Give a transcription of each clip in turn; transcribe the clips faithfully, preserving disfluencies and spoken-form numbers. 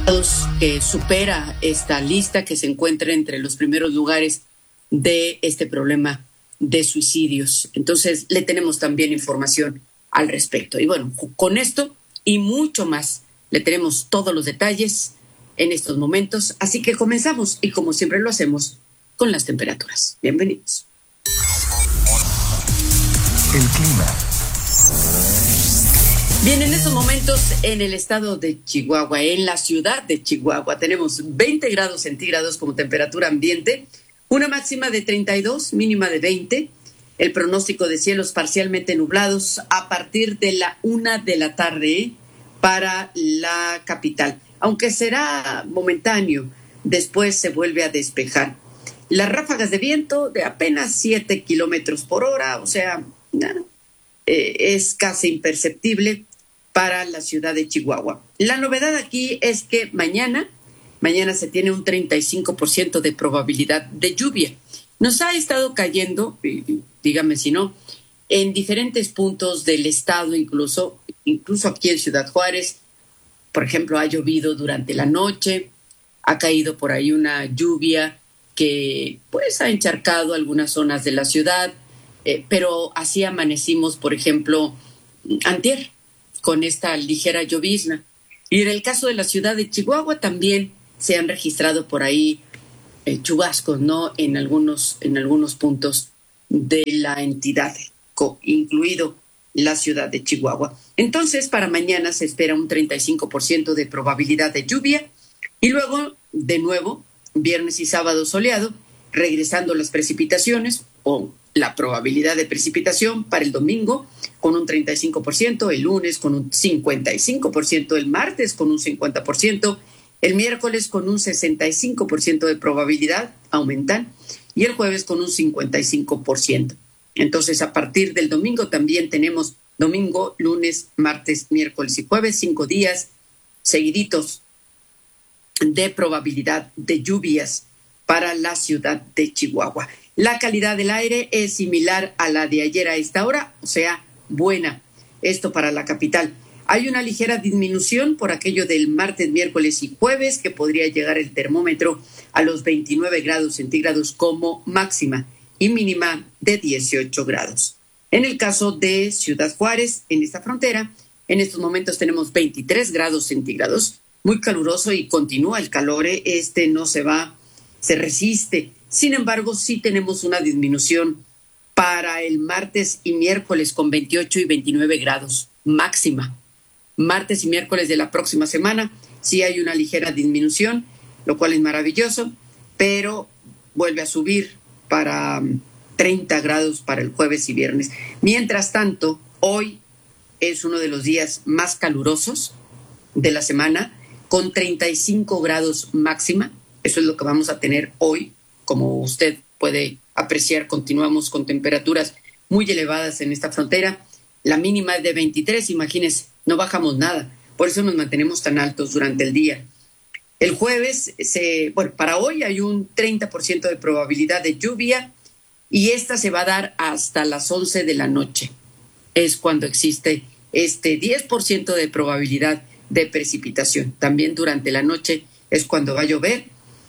Que supera esta lista, que se encuentra entre los primeros lugares de este problema de suicidios. Entonces, le tenemos también información al respecto. Y bueno, con esto y mucho más, le tenemos todos los detalles en estos momentos. Así que comenzamos, y como siempre lo hacemos, con las temperaturas. Bienvenidos. El clima. Bien, en estos momentos en el estado de Chihuahua, en la ciudad de Chihuahua, tenemos veinte grados centígrados como temperatura ambiente, una máxima de treinta y dos, mínima de veinte. El pronóstico de cielos parcialmente nublados a partir de la una de la tarde para la capital, aunque será momentáneo, después se vuelve a despejar. Las ráfagas de viento de apenas siete kilómetros por hora, o sea, nah, eh, es casi imperceptible para la ciudad de Chihuahua. La novedad aquí es que mañana, mañana se tiene un treinta y cinco por ciento de probabilidad de lluvia. Nos ha estado cayendo, dígame si no, en diferentes puntos del estado, incluso, incluso aquí en Ciudad Juárez. Por ejemplo, ha llovido durante la noche, ha caído por ahí una lluvia que pues ha encharcado algunas zonas de la ciudad, eh, pero así amanecimos, por ejemplo, antier, con esta ligera llovizna. Y en el caso de la ciudad de Chihuahua también se han registrado por ahí eh, chubascos, ¿no? En algunos, en algunos puntos de la entidad, incluido la ciudad de Chihuahua. Entonces, para mañana se espera un treinta y cinco por ciento de probabilidad de lluvia y luego, de nuevo, viernes y sábado soleado, regresando las precipitaciones o la probabilidad de precipitación para el domingo con un treinta y cinco por ciento, el lunes con un cincuenta y cinco por ciento, el martes con un cincuenta por ciento, el miércoles con un sesenta y cinco por ciento de probabilidad, aumentan, y el jueves con un cincuenta y cinco por ciento. Entonces, a partir del domingo también tenemos domingo, lunes, martes, miércoles y jueves, cinco días seguiditos de probabilidad de lluvias para la ciudad de Chihuahua. La calidad del aire es similar a la de ayer a esta hora, o sea, buena. Esto para la capital. Hay una ligera disminución por aquello del martes, miércoles y jueves, que podría llegar el termómetro a los veintinueve grados centígrados como máxima y mínima de dieciocho grados. En el caso de Ciudad Juárez, en esta frontera, en estos momentos tenemos veintitrés grados centígrados, muy caluroso y continúa el calor, este no se va, se resiste. Sin embargo, sí tenemos una disminución para el martes y miércoles con veintiocho y veintinueve grados máxima. Martes y miércoles de la próxima semana sí hay una ligera disminución, lo cual es maravilloso, pero vuelve a subir para treinta grados para el jueves y viernes. Mientras tanto, hoy es uno de los días más calurosos de la semana, con treinta y cinco grados máxima. Eso es lo que vamos a tener hoy. Como usted puede apreciar, continuamos con temperaturas muy elevadas en esta frontera. La mínima es de veintitrés, imagínense, no bajamos nada. Por eso nos mantenemos tan altos durante el día. El jueves, se, bueno, para hoy hay un treinta por ciento de probabilidad de lluvia y esta se va a dar hasta las once de la noche. Es cuando existe este diez por ciento de probabilidad de precipitación. También durante la noche es cuando va a llover.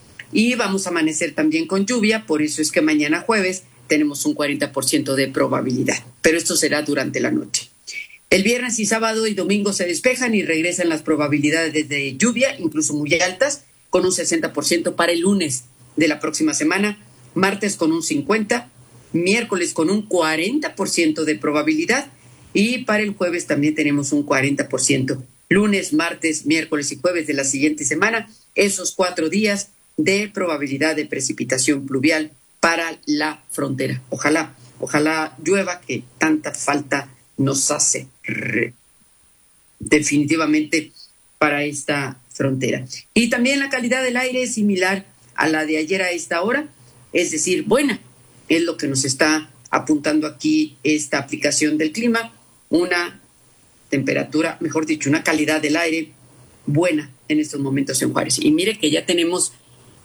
Y vamos a amanecer también con lluvia, por eso es que mañana jueves tenemos un cuarenta por ciento de probabilidad, pero esto será durante la noche. El viernes y sábado y domingo se despejan y regresan las probabilidades de lluvia, incluso muy altas, con un sesenta por ciento para el lunes de la próxima semana, martes con un cincuenta por ciento, miércoles con un cuarenta por ciento de probabilidad y para el jueves también tenemos un cuarenta por ciento. Lunes, martes, miércoles y jueves de la siguiente semana, esos cuatro días de probabilidad de precipitación pluvial para la frontera. Ojalá, ojalá llueva, que tanta falta nos hace re, definitivamente para esta frontera. Y también la calidad del aire es similar a la de ayer a esta hora, es decir, buena, es lo que nos está apuntando aquí esta aplicación del clima, una temperatura, mejor dicho, una calidad del aire buena en estos momentos en Juárez. Y mire que ya tenemos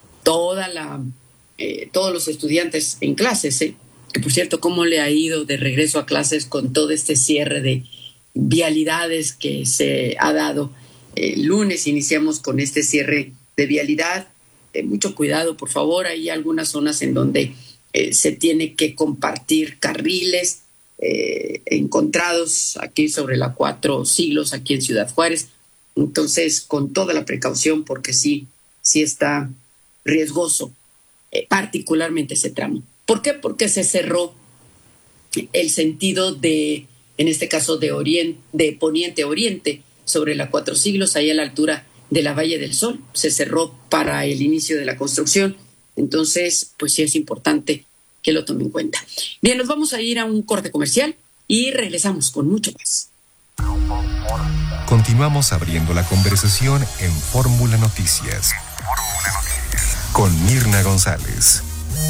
toda la, eh, todos los estudiantes en clases, ¿eh? Que por cierto, ¿cómo le ha ido de regreso a clases con todo este cierre de vialidades que se ha dado El lunes iniciamos con este cierre de vialidad. Eh, mucho cuidado, por favor. Hay algunas zonas en donde eh, se tiene que compartir carriles eh, encontrados aquí sobre la Cuatro Siglos, aquí en Ciudad Juárez. Entonces, con toda la precaución, porque sí, sí está riesgoso, eh, particularmente ese tramo. ¿Por qué? Porque se cerró el sentido de, en este caso, de, orient, de poniente a oriente, sobre la Cuatro Siglos, ahí a la altura de la Valle del Sol. Se cerró para el inicio de la construcción. Entonces, pues sí es importante que lo tomen en cuenta. Bien, nos vamos a ir a un corte comercial y regresamos con mucho más. Continuamos abriendo la conversación en Fórmula Noticias con Mirna González.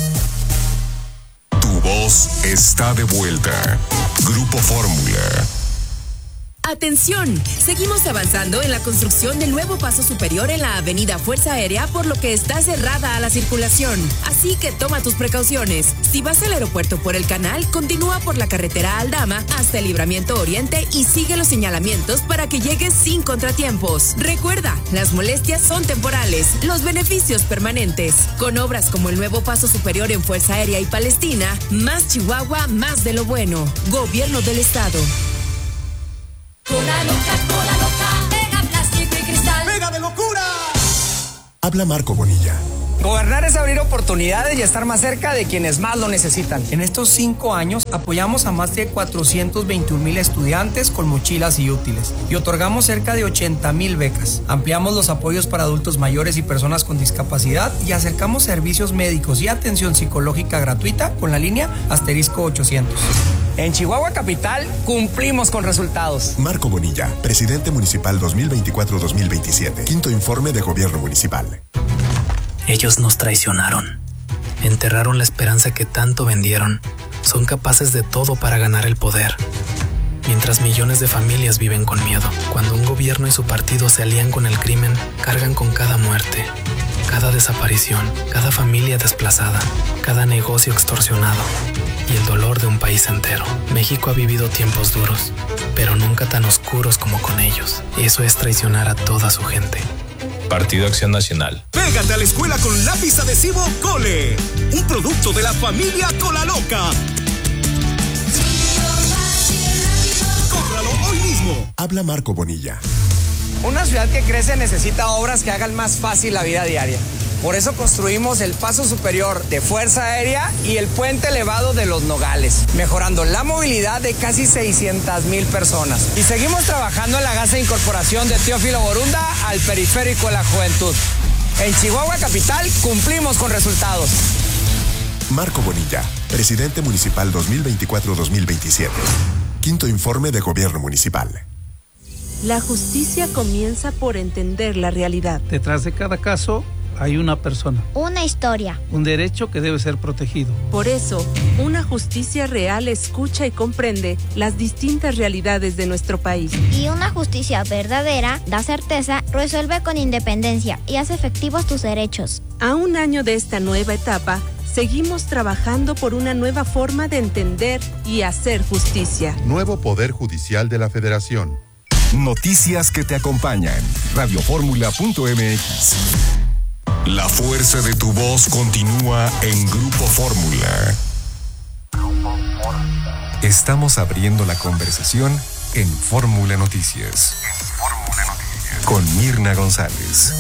Tu voz está de vuelta. Grupo Fórmula. Atención, seguimos avanzando en la construcción del nuevo paso superior en la avenida Fuerza Aérea, por lo que está cerrada a la circulación. Así que toma tus precauciones. Si vas al aeropuerto por el canal, continúa por la carretera Aldama hasta el Libramiento Oriente y sigue los señalamientos para que llegues sin contratiempos. Recuerda, las molestias son temporales, los beneficios permanentes. Con obras como el nuevo paso superior en Fuerza Aérea y Palestina, más Chihuahua, más de lo bueno. Gobierno del Estado. Cola loca, cola loca, pega plástico y cristal. ¡Pega de locura! Habla Marco Bonilla. Gobernar es abrir oportunidades y estar más cerca de quienes más lo necesitan. En estos cinco años apoyamos a más de cuatrocientos veintiún mil estudiantes con mochilas y útiles y otorgamos cerca de ochenta mil becas. Ampliamos los apoyos para adultos mayores y personas con discapacidad y acercamos servicios médicos y atención psicológica gratuita con la línea asterisco ochocientos. En Chihuahua Capital cumplimos con resultados. Marco Bonilla, presidente municipal dos mil veinticuatro a dos mil veintisiete. Quinto informe de gobierno municipal. Ellos nos traicionaron. Enterraron la esperanza que tanto vendieron. Son capaces de todo para ganar el poder. Mientras millones de familias viven con miedo. Cuando un gobierno y su partido se alían con el crimen, cargan con cada muerte, cada desaparición, cada familia desplazada, cada negocio extorsionado y el dolor de un país entero. México ha vivido tiempos duros, pero nunca tan oscuros como con ellos. Eso es traicionar a toda su gente. Partido Acción Nacional. Pégate a la escuela con lápiz adhesivo Cole, un producto de la familia Cola Loca. Cómpralo hoy mismo. Habla Marco Bonilla. Una ciudad que crece necesita obras que hagan más fácil la vida diaria. Por eso construimos el paso superior de Fuerza Aérea y el puente elevado de Los Nogales, mejorando la movilidad de casi seiscientas mil personas. Y seguimos trabajando en la gasa incorporación de Teófilo Borunda al periférico de la juventud. En Chihuahua Capital cumplimos con resultados. Marco Bonilla, presidente municipal dos mil veinticuatro a dos mil veintisiete. Quinto informe de gobierno municipal. La justicia comienza por entender la realidad. Detrás de cada caso hay una persona. Una historia. Un derecho que debe ser protegido. Por eso, una justicia real escucha y comprende las distintas realidades de nuestro país. Y una justicia verdadera da certeza, resuelve con independencia y hace efectivos tus derechos. A un año de esta nueva etapa, seguimos trabajando por una nueva forma de entender y hacer justicia. Nuevo Poder Judicial de la Federación. Noticias que te acompañan. radioformula punto m x. La fuerza de tu voz continúa en Grupo Fórmula. Estamos abriendo la conversación en Fórmula Noticias. Con Mirna González.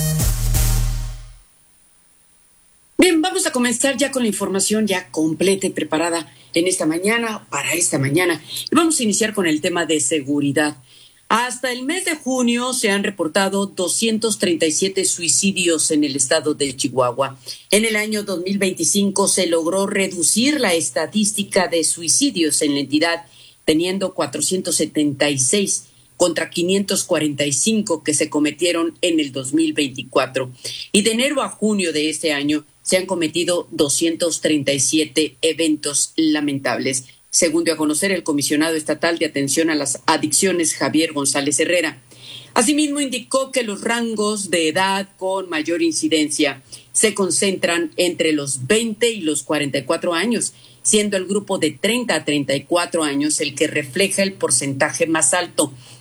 Bien, vamos a comenzar ya con la información ya completa y preparada en esta mañana, para esta mañana. Y vamos a iniciar con el tema de seguridad. Hasta el mes de junio se han reportado doscientos treinta y siete suicidios en el estado de Chihuahua. En el año dos mil veinticinco se logró reducir la estadística de suicidios en la entidad, teniendo cuatrocientos setenta y seis contra quinientos cuarenta y cinco que se cometieron en el dos mil veinticuatro. Y de enero a junio de este año se han cometido doscientos treinta y siete eventos lamentables, según dio a conocer el comisionado estatal de atención a las adicciones, Javier González Herrera. Asimismo, indicó que los rangos de edad con mayor incidencia se concentran entre los veinte y los cuarenta y cuatro años, siendo el grupo de treinta a treinta y cuatro años el que refleja el porcentaje más alto,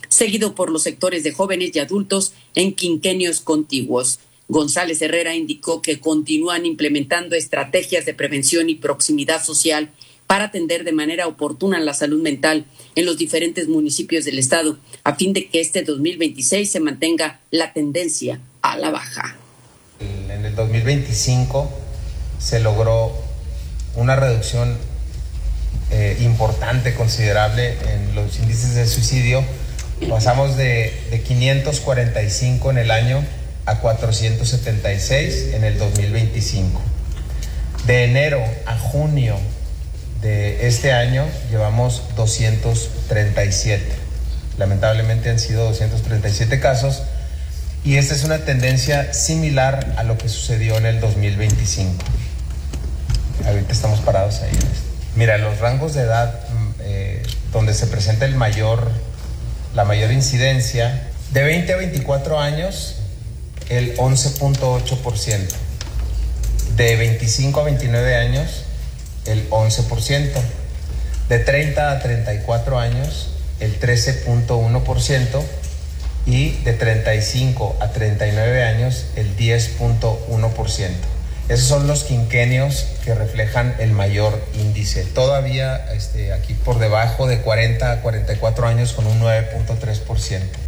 seguido por los sectores de jóvenes y adultos en quinquenios contiguos. González Herrera indicó que continúan implementando estrategias de prevención y proximidad social para atender de manera oportuna la salud mental en los diferentes municipios del estado, a fin de que este dos mil veintiséis se mantenga la tendencia a la baja. En el dos mil veinticinco se logró una reducción eh, importante, considerable en los índices de suicidio. Pasamos de, de quinientos cuarenta y cinco en el año a cuatrocientos setenta y seis en el dos mil veinticinco. De enero a junio de este año llevamos doscientos treinta y siete. Lamentablemente han sido doscientos treinta y siete casos, y esta es una tendencia similar a lo que sucedió en el dos mil veinticinco. Ahorita estamos parados ahí. Mira, los rangos de edad eh, donde se presenta el mayor, la mayor incidencia, de veinte a veinticuatro años, el once punto ocho por ciento. De veinticinco a veintinueve años, el once por ciento. De treinta a treinta y cuatro años, el trece punto uno por ciento. Y de treinta y cinco a treinta y nueve años, el diez punto uno por ciento. Esos son los quinquenios que reflejan el mayor índice. Todavía este, aquí por debajo de cuarenta a cuarenta y cuatro años con un nueve punto tres por ciento.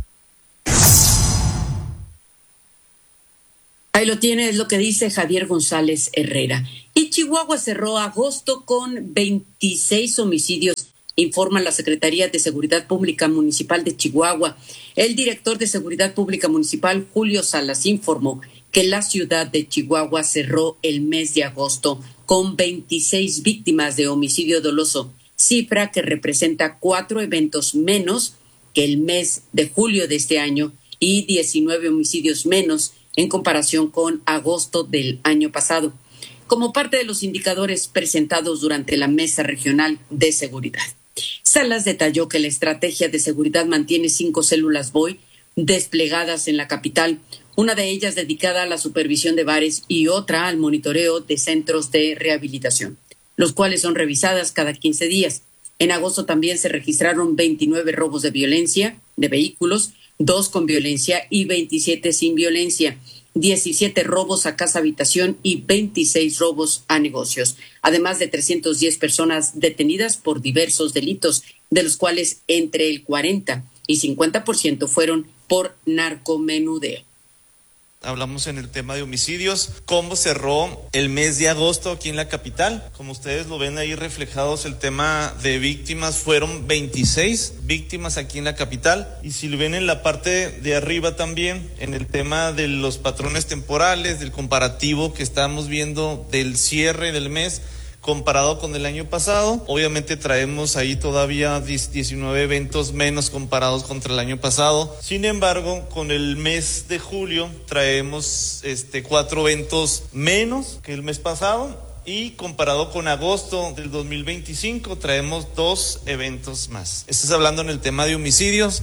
Ahí lo tiene, es lo que dice Javier González Herrera. Y Chihuahua cerró agosto con veintiséis homicidios, informa la Secretaría de Seguridad Pública Municipal de Chihuahua. El director de Seguridad Pública Municipal, Julio Salas, informó que la ciudad de Chihuahua cerró el mes de agosto con veintiséis víctimas de homicidio doloso, cifra que representa cuatro eventos menos que el mes de julio de este año y diecinueve homicidios menos en comparación con agosto del año pasado, como parte de los indicadores presentados durante la Mesa Regional de Seguridad. Salas detalló que la estrategia de seguridad mantiene cinco células B O I desplegadas en la capital, una de ellas dedicada a la supervisión de bares y otra al monitoreo de centros de rehabilitación, los cuales son revisadas cada quince días. En agosto también se registraron veintinueve robos de violencia de vehículos, dos con violencia y veintisiete sin violencia, diecisiete robos a casa habitación y veintiséis robos a negocios, además de trescientas diez personas detenidas por diversos delitos, de los cuales entre el cuarenta y cincuenta por ciento fueron por narcomenudeo. Hablamos en el tema de homicidios, cómo cerró el mes de agosto aquí en la capital. Como ustedes lo ven ahí reflejados, el tema de víctimas fueron veintiséis víctimas aquí en la capital. Y si lo ven en la parte de arriba también, en el tema de los patrones temporales, del comparativo que estamos viendo del cierre del mes, comparado con el año pasado, obviamente traemos ahí todavía diecinueve eventos menos comparados contra el año pasado. Sin embargo, con el mes de julio traemos este cuatro eventos menos que el mes pasado, y comparado con agosto del dos mil veinticinco traemos dos eventos más. Estás hablando en el tema de homicidios.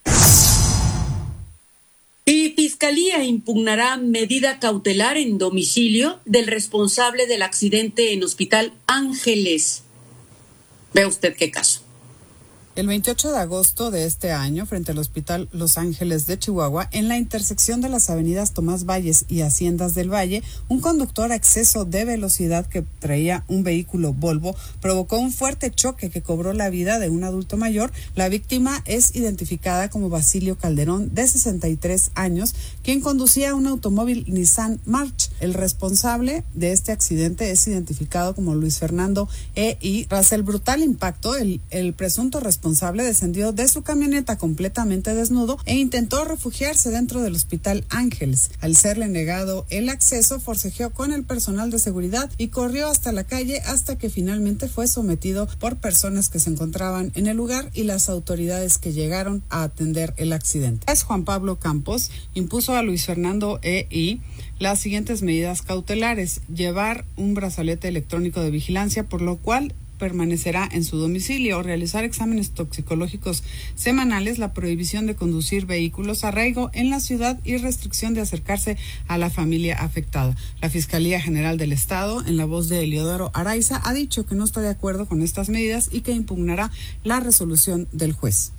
Y Fiscalía impugnará medida cautelar en domicilio del responsable del accidente en Hospital Ángeles. Vea usted qué caso. El veintiocho de agosto de este año, frente al Hospital Los Ángeles de Chihuahua, en la intersección de las avenidas Tomás Valles y Haciendas del Valle, un conductor a exceso de velocidad que traía un vehículo Volvo provocó un fuerte choque que cobró la vida de un adulto mayor. La víctima es identificada como Basilio Calderón, de sesenta y tres años, quien conducía un automóvil Nissan March. El responsable de este accidente es identificado como Luis Fernando E. I. Tras el brutal impacto, el, el presunto responsable responsable descendió de su camioneta completamente desnudo e intentó refugiarse dentro del Hospital Ángeles. Al serle negado el acceso, forcejeó con el personal de seguridad y corrió hasta la calle hasta que finalmente fue sometido por personas que se encontraban en el lugar y las autoridades que llegaron a atender el accidente. Es Juan Pablo Campos impuso a Luis Fernando E. I. las siguientes medidas cautelares: llevar un brazalete electrónico de vigilancia, por lo cual permanecerá en su domicilio, realizar exámenes toxicológicos semanales, la prohibición de conducir vehículos, arraigo en la ciudad y restricción de acercarse a la familia afectada. La Fiscalía General del Estado, en la voz de Eliodoro Araiza, ha dicho que no está de acuerdo con estas medidas y que impugnará la resolución del juez.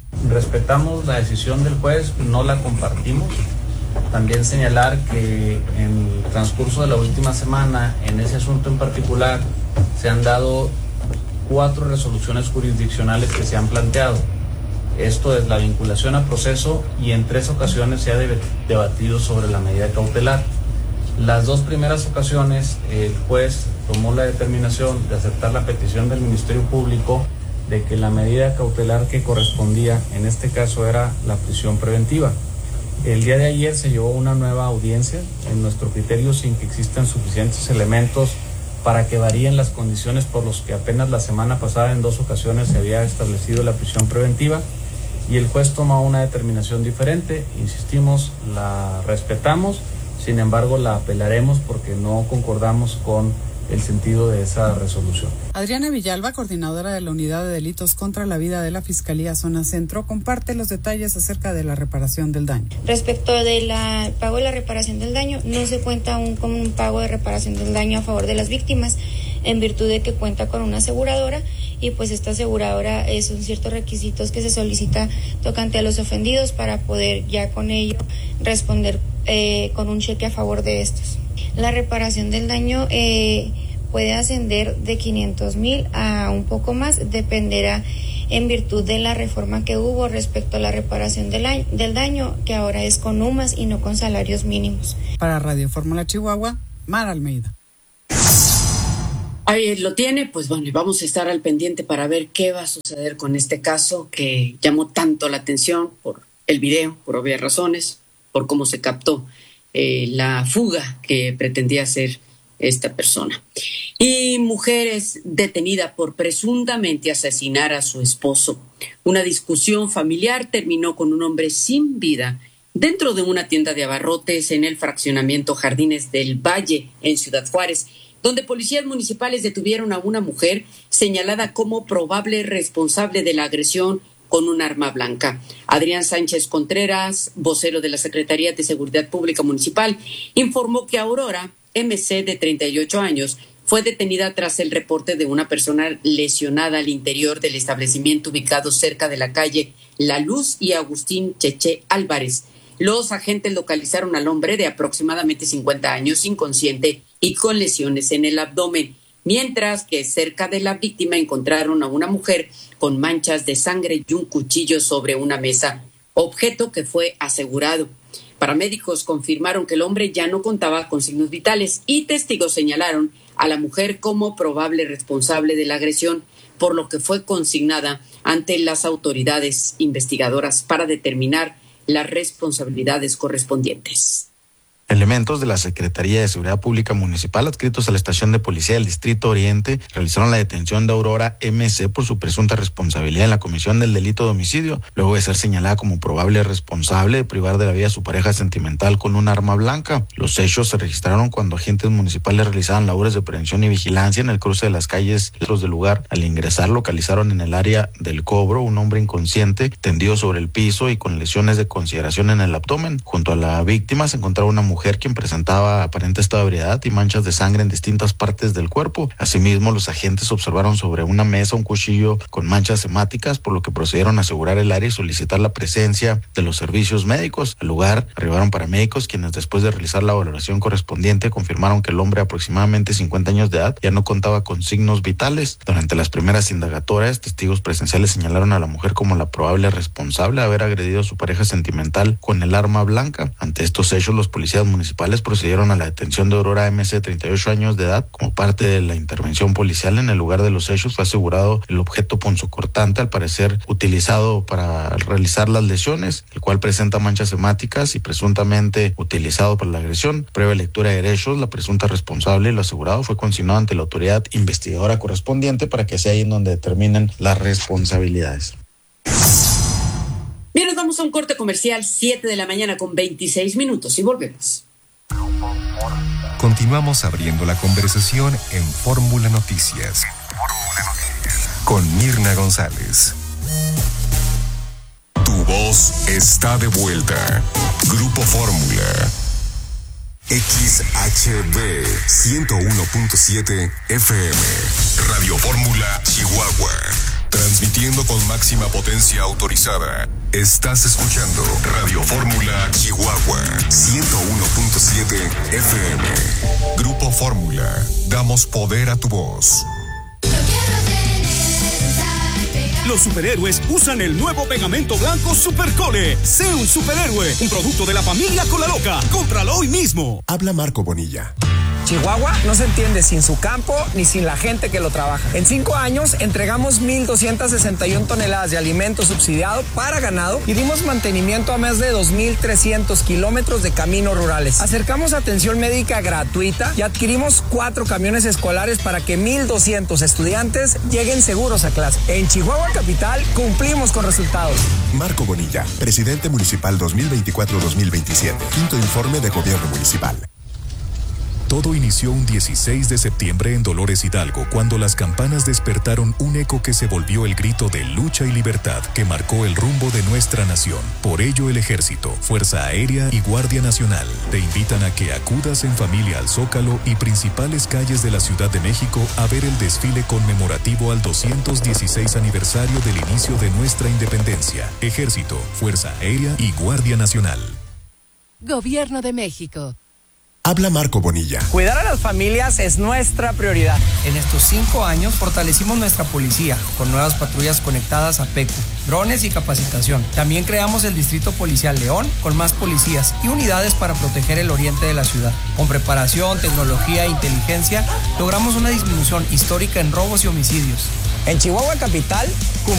Respetamos la decisión del juez, no la compartimos. También señalar que en el transcurso de la última semana, en ese asunto en particular, se han dado cuatro resoluciones jurisdiccionales que se han planteado. Esto es la vinculación a proceso y en tres ocasiones se ha debatido sobre la medida cautelar. Las dos primeras ocasiones el juez tomó la determinación de aceptar la petición del Ministerio Público de que la medida cautelar que correspondía en este caso era la prisión preventiva. El día de ayer se llevó una nueva audiencia, en nuestro criterio sin que existan suficientes elementos para que varíen las condiciones por los que apenas la semana pasada en dos ocasiones se había establecido la prisión preventiva y el juez tomó una determinación diferente. Insistimos, la respetamos, sin embargo la apelaremos porque no concordamos con el sentido de esa resolución. Adriana Villalba, coordinadora de la Unidad de Delitos contra la Vida de la Fiscalía Zona Centro, comparte los detalles acerca de la reparación del daño. Respecto del pago de la reparación del daño, no se cuenta aún con un pago de reparación del daño a favor de las víctimas, en virtud de que cuenta con una aseguradora y pues esta aseguradora eh, son ciertos requisitos que se solicita tocante a los ofendidos para poder ya con ello responder eh, con un cheque a favor de estos. La reparación del daño eh, puede ascender de quinientos mil a un poco más, dependerá en virtud de la reforma que hubo respecto a la reparación del, año, del daño, que ahora es con U M A S y no con salarios mínimos. Para Radio Fórmula Chihuahua, Mara Almeida. Ahí lo tiene, pues bueno, vamos a estar al pendiente para ver qué va a suceder con este caso que llamó tanto la atención por el video, por obvias razones, por cómo se captó eh, la fuga que pretendía hacer esta persona. Y mujeres detenida por presuntamente asesinar a su esposo. Una discusión familiar terminó con un hombre sin vida dentro de una tienda de abarrotes en el fraccionamiento Jardines del Valle, en Ciudad Juárez, donde policías municipales detuvieron a una mujer señalada como probable responsable de la agresión con un arma blanca. Adrián Sánchez Contreras, vocero de la Secretaría de Seguridad Pública Municipal, informó que Aurora M C, de treinta y ocho años, fue detenida tras el reporte de una persona lesionada al interior del establecimiento ubicado cerca de la calle La Luz y Agustín Cheche Álvarez. Los agentes localizaron al hombre de aproximadamente cincuenta años, inconsciente y con lesiones en el abdomen, mientras que cerca de la víctima encontraron a una mujer con manchas de sangre y un cuchillo sobre una mesa, objeto que fue asegurado. Paramédicos confirmaron que el hombre ya no contaba con signos vitales y testigos señalaron a la mujer como probable responsable de la agresión, por lo que fue consignada ante las autoridades investigadoras para determinar las responsabilidades correspondientes. Elementos de la Secretaría de Seguridad Pública Municipal adscritos a la Estación de Policía del Distrito Oriente realizaron la detención de Aurora M C por su presunta responsabilidad en la comisión del delito de homicidio, luego de ser señalada como probable responsable de privar de la vida a su pareja sentimental con un arma blanca. Los hechos se registraron cuando agentes municipales realizaban labores de prevención y vigilancia en el cruce de las calles del lugar. Al ingresar, localizaron en el área del cobro un hombre inconsciente tendido sobre el piso y con lesiones de consideración en el abdomen. Junto a la víctima se encontraba una mujer mujer quien presentaba aparente estado de ebriedad y manchas de sangre en distintas partes del cuerpo. Asimismo, los agentes observaron sobre una mesa un cuchillo con manchas hemáticas, por lo que procedieron a asegurar el área y solicitar la presencia de los servicios médicos. Al lugar arribaron paramédicos, quienes después de realizar la valoración correspondiente confirmaron que el hombre, aproximadamente cincuenta años de edad, ya no contaba con signos vitales. Durante las primeras indagatorias, testigos presenciales señalaron a la mujer como la probable responsable de haber agredido a su pareja sentimental con el arma blanca. Ante estos hechos, los policías municipales procedieron a la detención de Aurora M C, de treinta y ocho años de edad. Como parte de la intervención policial en el lugar de los hechos fue asegurado el objeto punzocortante, al parecer utilizado para realizar las lesiones, el cual presenta manchas hemáticas y presuntamente utilizado para la agresión. Previa lectura de derechos, la presunta responsable y lo asegurado fue consignado ante la autoridad investigadora correspondiente para que sea ahí en donde determinen las responsabilidades. Bien, nos vamos a un corte comercial, siete de la mañana con veintiséis minutos y volvemos. Continuamos abriendo la conversación en Fórmula Noticias con Mirna González. Tu voz está de vuelta. Grupo Fórmula. X H B ciento uno punto siete F M. Radio Fórmula Chihuahua. Transmitiendo con máxima potencia autorizada. Estás escuchando Radio Fórmula Chihuahua ciento uno punto siete F M. Grupo Fórmula. Damos poder a tu voz. Los superhéroes usan el nuevo pegamento blanco Supercole. Sé un superhéroe, un producto de la familia Colaloca. Cómpralo hoy mismo. Habla Marco Bonilla. Chihuahua no se entiende sin su campo ni sin la gente que lo trabaja. En cinco años entregamos mil doscientas sesenta y una toneladas de alimento subsidiado para ganado y dimos mantenimiento a más de dos mil trescientos kilómetros de caminos rurales. Acercamos atención médica gratuita y adquirimos cuatro camiones escolares para que mil doscientos estudiantes lleguen seguros a clase. En Chihuahua Capital cumplimos con resultados. Marco Bonilla, presidente municipal dos mil veinticuatro a dos mil veintisiete. Quinto informe de gobierno municipal. Todo inició un dieciséis de septiembre en Dolores Hidalgo, cuando las campanas despertaron un eco que se volvió el grito de lucha y libertad que marcó el rumbo de nuestra nación. Por ello, el Ejército, Fuerza Aérea y Guardia Nacional te invitan a que acudas en familia al Zócalo y principales calles de la Ciudad de México a ver el desfile conmemorativo al doscientos dieciséis aniversario del inicio de nuestra independencia. Ejército, Fuerza Aérea y Guardia Nacional. Gobierno de México. Habla Marco Bonilla. Cuidar a las familias es nuestra prioridad. En estos cinco años fortalecimos nuestra policía con nuevas patrullas conectadas a PECU, drones y capacitación. También creamos el Distrito Policial León con más policías y unidades para proteger el oriente de la ciudad. Con preparación, tecnología e inteligencia, logramos una disminución histórica en robos y homicidios. En Chihuahua Capital,